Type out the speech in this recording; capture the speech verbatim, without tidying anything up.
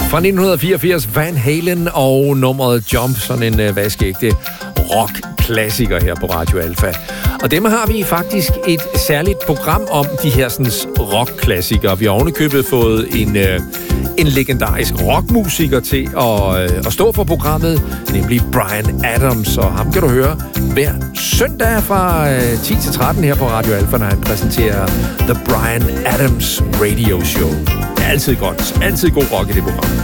Fra nitten fireogfirs, Van Halen og nummeret Jump, sådan en uh, vaskeægte rock-klassiker her på Radio Alpha. Og dem har vi faktisk et særligt program om, de her sådan, rock-klassikere. Vi har ovenikøbet fået en, uh, en legendarisk rockmusiker til at, uh, at stå for programmet, nemlig Bryan Adams. Og ham kan du høre hver søndag fra uh, ti til tretten her på Radio Alpha, når han præsenterer The Bryan Adams Radio Show. Altid godt. Altid god rock i det program.